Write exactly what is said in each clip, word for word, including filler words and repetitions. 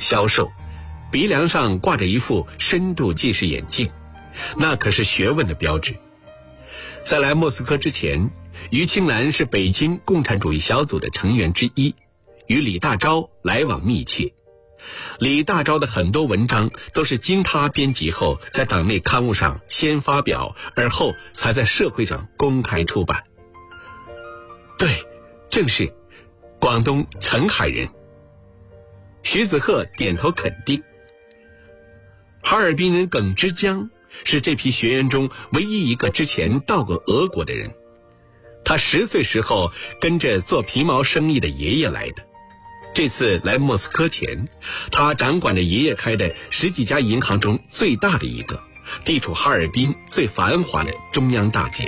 消瘦，鼻梁上挂着一副深度近视眼镜，那可是学问的标志。在来莫斯科之前，于青南是北京共产主义小组的成员之一，与李大钊来往密切。李大钊的很多文章都是经他编辑后，在党内刊物上先发表，而后才在社会上公开出版。对，正是广东澄海人。徐子鹤点头肯定。哈尔滨人耿之江是这批学员中唯一一个之前到过俄国的人。他十岁时候跟着做皮毛生意的爷爷来的。这次来莫斯科前，他掌管着爷爷开的十几家银行中最大的一个，地处哈尔滨最繁华的中央大街。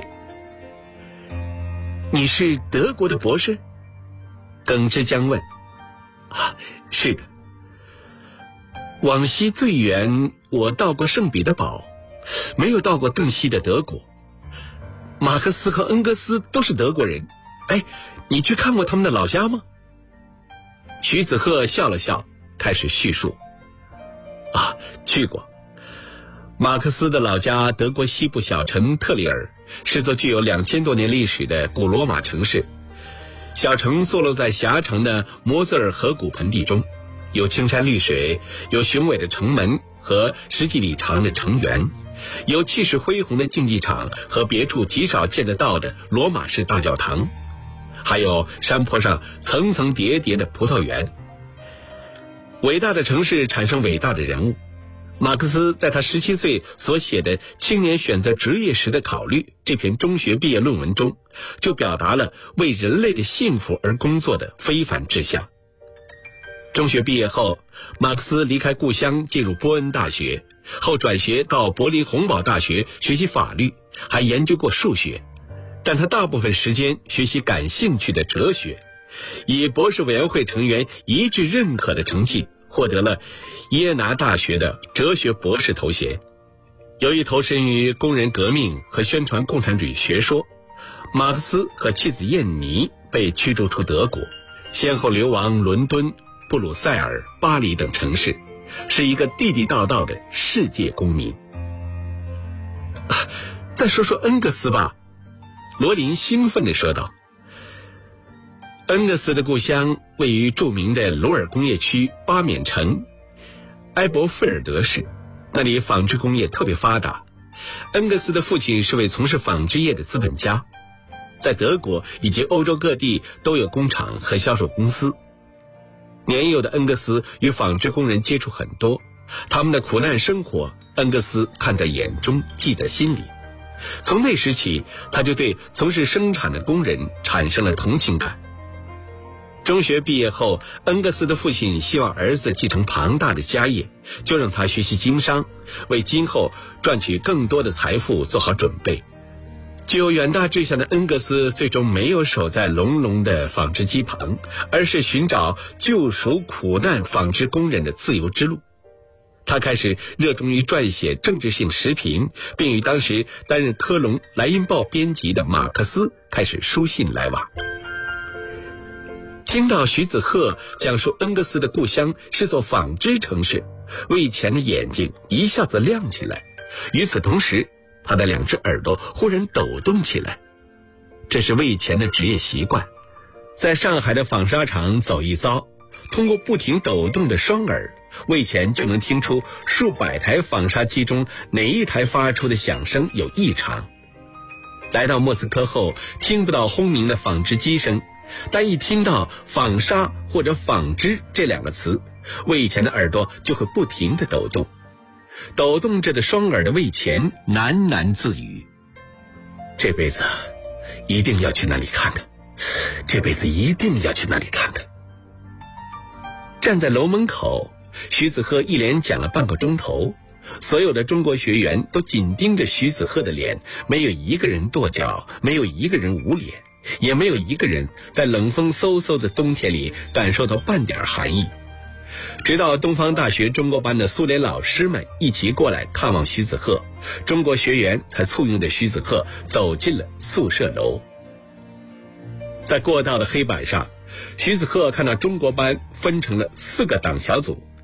你是德国的博士？耿之江问。啊，是的。往西最远我到过圣彼得堡，没有到过更西的德国。马克思和恩格斯都是德国人。哎，你去看过他们的老家吗？徐子鹤笑了笑，开始叙述。啊，去过。马克思的老家德国西部小城特里尔，是座具有两千多年历史的古罗马城市。小城坐落在狭长的摩泽尔河谷盆地中，有青山绿水，有雄伟的城门和十几里长的城垣，有气势恢宏的竞技场和别处极少见得到的罗马式大教堂，还有山坡上层层叠叠的葡萄园。伟大的城市产生伟大的人物。马克思在他十七岁所写的《青年选择职业时的考虑》这篇中学毕业论文中，就表达了为人类的幸福而工作的非凡志向。中学毕业后，马克思离开故乡，进入波恩大学，后转学到柏林洪堡大学学习法律，还研究过数学。但他大部分时间学习感兴趣的哲学，以博士委员会成员一致认可的成绩获得了耶拿大学的哲学博士头衔。由于投身于工人革命和宣传共产主义学说，马克思和妻子燕妮被驱逐出德国，先后流亡伦敦、布鲁塞尔、巴黎等城市，是一个地地道道的世界公民。啊，再说说恩格斯吧，罗琳兴奋地说道。恩格斯的故乡位于著名的鲁尔工业区巴缅城埃伯费尔德市，那里纺织工业特别发达。恩格斯的父亲是位从事纺织业的资本家，在德国以及欧洲各地都有工厂和销售公司。年幼的恩格斯与纺织工人接触很多，他们的苦难生活恩格斯看在眼中，记在心里。从那时起，他就对从事生产的工人产生了同情感。中学毕业后，恩格斯的父亲希望儿子继承庞大的家业，就让他学习经商，为今后赚取更多的财富做好准备。具有远大志向的恩格斯最终没有守在隆隆的纺织机旁，而是寻找救赎苦难纺织工人的自由之路。他开始热衷于撰写政治性时评，并与当时担任科隆《莱茵报》编辑的马克思开始书信来往。听到徐子鹤讲述恩格斯的故乡是座纺织城市，魏乾的眼睛一下子亮起来，与此同时，他的两只耳朵忽然抖动起来。这是魏乾的职业习惯，在上海的纺纱厂走一遭，通过不停抖动的双耳，魏乾就能听出数百台纺纱机中哪一台发出的响声有异常。来到莫斯科后，听不到轰鸣的纺织机声，但一听到纺纱或者纺织这两个词，魏乾的耳朵就会不停地抖动。抖动着的双耳的魏乾喃喃自语：这辈子一定要去那里看看，这辈子一定要去那里看看。站在楼门口，徐子鹤一连讲了半个钟头，所有的中国学员都紧盯着徐子鹤的脸，没有一个人跺脚，没有一个人捂脸，也没有一个人在冷风嗖嗖的冬天里感受到半点寒意。直到东方大学中国班的苏联老师们一起过来看望徐子鹤，中国学员才簇拥着徐子鹤走进了宿舍楼。在过道的黑板上，徐子鹤看到中国班分成了四个党小组，